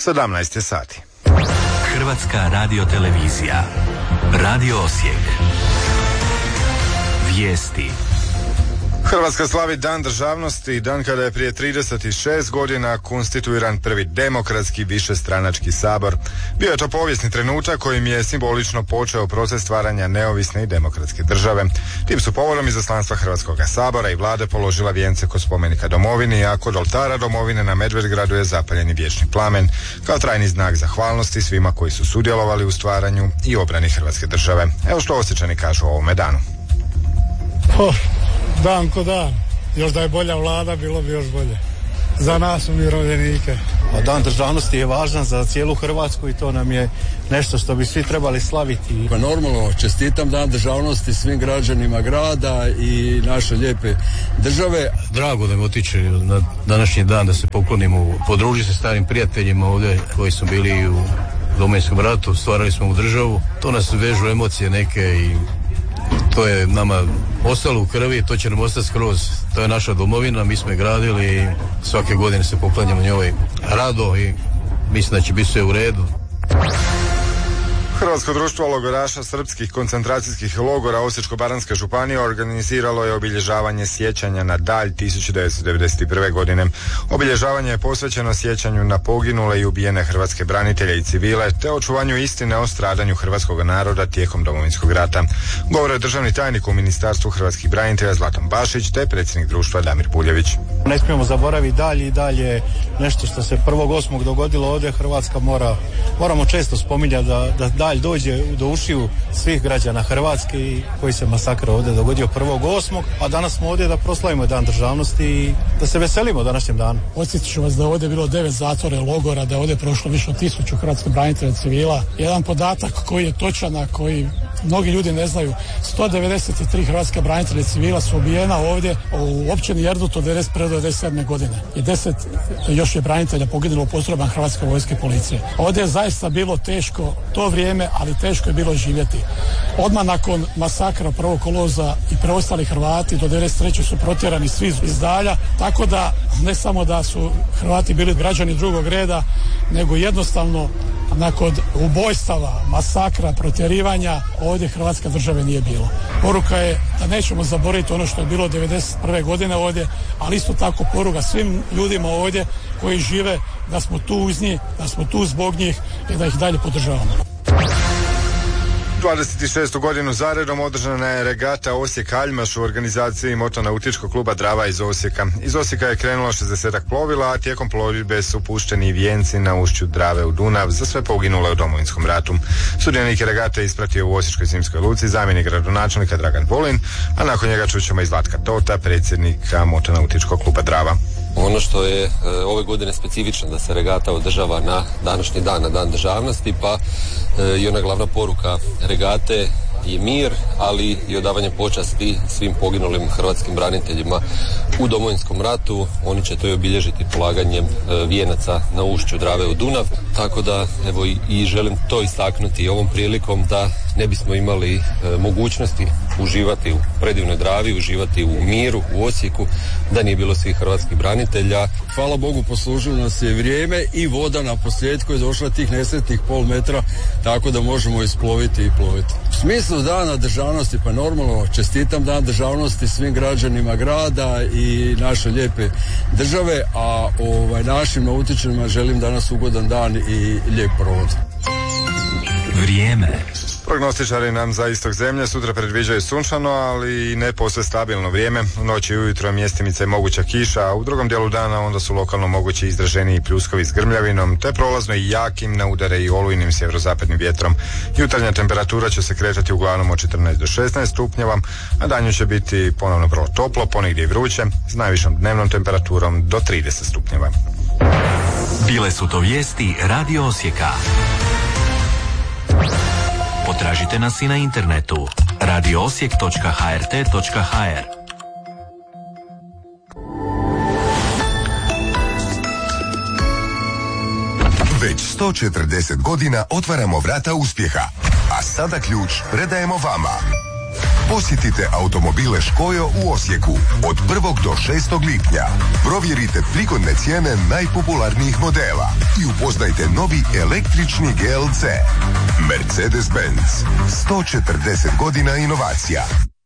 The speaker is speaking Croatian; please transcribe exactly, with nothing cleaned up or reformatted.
sedamnaest je sati. Hrvatska radiotelevizija. Radio Osijek. Vijesti. Hrvatska slavi Dan državnosti, dan kada je prije trideset šest godina konstituiran prvi demokratski višestranački sabor. Bio je to povijesni trenutak kojim je simbolično počeo proces stvaranja neovisne i demokratske države. Tim su povodom izaslanstva Hrvatskog sabora i vlade položila vijence kod spomenika domovini, a kod oltara domovine na Medvedgradu je zapaljeni vječni plamen, kao trajni znak zahvalnosti svima koji su sudjelovali u stvaranju i obrani Hrvatske države. Evo što Osječani kažu o ovome danu. Oh. Dan ko dan. Još da je bolja vlada, bilo bi još bolje. Za nas umirovljenike. Dan državnosti je važan za cijelu Hrvatsku i to nam je nešto što bi svi trebali slaviti. Pa normalno, čestitam Dan državnosti svim građanima grada i naše lijepe države. Drago da me otiče na današnji dan da se poklonimo, podruži se starim prijateljima ovdje koji su bili u Domovinskom ratu, stvarali smo u državu. To nas vežu emocije neke i to je nama ostalo u krvi, to će nam ostati skroz. To je naša domovina, mi smo je gradili i svake godine se poklanjamo njoj rado i mislim da će biti sve u redu. Hrvatsko društvo logoraša srpskih koncentracijskih logora Osječko-baranjske županije organiziralo je obilježavanje sjećanja na Dalj tisuću devetsto devedeset prve. godine. Obilježavanje je posvećeno sjećanju na poginule i ubijene hrvatske branitelje i civile, te očuvanju istine o stradanju hrvatskog naroda tijekom Domovinskog rata. Govore državni tajnik u Ministarstvu hrvatskih branitelja Zlatan Bašić, te predsjednik društva Damir Puljević. Ne smijemo zaboraviti Dalj i dalje nešto što se prvog osmog dogodilo ovdje. Hrvatska mora, moramo često spominjati da, da Dalj dođe do ušiju svih građana Hrvatske i koji se masakr ovdje dogodio prvog osmog, a danas smo ovdje da proslavimo Dan državnosti i da se veselimo današnjem danu. Podsjetit ću vas da je ovdje bilo devet zatvora i logora, da je ovdje prošlo više od tisuću hrvatskih branitelja civila. Jedan podatak koji je točan, a koji mnogi ljudi ne znaju, sto devedeset tri hrvatske branitelje civila su ubijena ovdje u općini Erdut od devedeset prve do devedeset sedme. godine. I deset još je branitelja poginulo u postrojbama Hrvatske vojske i policije. Ovdje je zaista bilo teško to vrijeme, ali teško je bilo živjeti. Odmah nakon masakra prvog kolovoza i preostali Hrvati do devedeset treće su protjerani svi iz Dalja, tako da ne samo da su Hrvati bili građani drugog reda, nego jednostavno nakon ubojstava, masakra, protjerivanja, ovdje Hrvatske države nije bilo. Poruka je da nećemo zaboraviti ono što je bilo devedeset prve. godine ovdje, ali isto tako poruka svim ljudima ovdje koji žive da smo tu uz njih, da smo tu zbog njih i da ih dalje podržavamo. dvadeset šestu godinu zaredom održana je regata Osijek-Aljmaš u organizaciji motonautičkog kluba Drava iz Osijeka. Iz Osijeka je krenulo šezdesetak plovila, a tijekom plovidbe su pušteni vijenci na ušću Drave u Dunav za sve poginule u Domovinskom ratu. Sudionike regate ispratio u Osječkoj zimskoj luci zamjenik gradonačelnika Dragan Volin, a nakon njega čućemo iz Vlatka Tota, predsjednika motonautičkog kluba Drava. Ono što je e, ove godine specifično da se regata održava na današnji dan, na Dan državnosti, pa e, i ona glavna poruka regate je mir, ali i odavanje počasti svim poginulim hrvatskim braniteljima u Domovinskom ratu. Oni će to i obilježiti polaganjem e, vijenaca na ušću Drave u Dunav, tako da evo i, i želim to istaknuti ovom prilikom da ne bismo imali e, mogućnosti uživati u predivnoj Dravi, uživati u miru u Osijeku, da nije bilo svih hrvatskih branitelja. Hvala Bogu, poslužilo nas je vrijeme i voda na posljedku je došla tih nesretnih pol metra, tako da možemo isploviti i ploviti. U smislu Dana državnosti, pa normalno čestitam Dan državnosti svim građanima grada i naše lijepe države, a ovaj, našim nautičarima želim danas ugodan dan i lijep provod. Vrijeme. Prognostičari nam za istok zemlje sutra predviđaju sunčano, ali ne posve stabilno vrijeme. U noći i ujutro mjestimice je moguća kiša, a u drugom dijelu dana onda su lokalno mogući izraženiji pljuskovi s grmljavinom, te prolazno i jakim na udare i olujnim sjeverozapadnim vjetrom. Jutarnja temperatura će se kretati uglavnom od četrnaest do šesnaest stupnjeva, a danju će biti ponovno vrlo toplo, ponegdje i vruće, s najvišom dnevnom temperaturom do trideset stupnjeva. Bile su to vijesti Radio Osijeka. Potražite nas i na internetu radio osijek točka h r t točka h r. Već sto četrdeset godina otvaramo vrata uspjeha, a sada ključ predajemo vama. Posjetite automobile Škojo u Osijeku od prvog do šestog lipnja. Provjerite prigodne cijene najpopularnijih modela i upoznajte novi električni G L C. Mercedes-Benz. sto četrdeset godina inovacija.